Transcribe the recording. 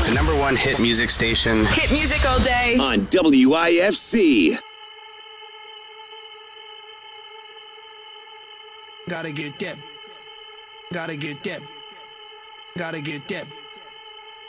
The number one hit music station. Hit music all day. On WIFC. Gotta get dip. Gotta get dip. Gotta get dip.